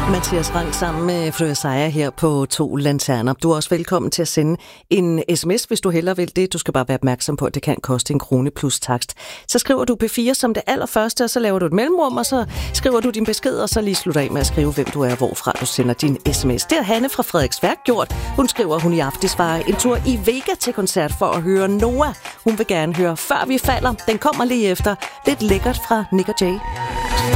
Mathias Rang sammen med Fleur Sejer her på To Lanterner. Du er også velkommen til at sende en sms, hvis du hellere vil det. Du skal bare være opmærksom på, at det kan koste 1 krone plus takst. Så skriver du P4 som det allerførste, og så laver du et mellemrum, og så skriver du din besked, og så lige slutter af med at skrive, hvem du er, hvorfra du sender din sms. Det har Hanne fra Frederiksværk gjort. Hun skriver, at hun i aftes var en tur i Vega til koncert for at høre Noah. Hun vil gerne høre Før vi falder. Den kommer lige efter. Lidt lækkert fra Nick og Jay.